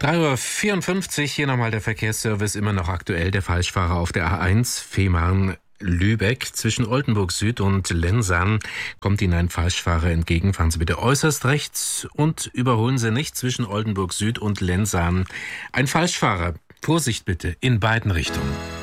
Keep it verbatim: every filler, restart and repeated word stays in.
drei Uhr vierundfünfzig, hier nochmal der Verkehrsservice, immer noch aktuell. Der Falschfahrer auf der A eins, Fehmarn-Lübeck. Zwischen Oldenburg Süd und Lensahn kommt Ihnen ein Falschfahrer entgegen. Fahren Sie bitte äußerst rechts und überholen Sie nicht zwischen Oldenburg Süd und Lensahn. Ein Falschfahrer. Vorsicht bitte in beiden Richtungen.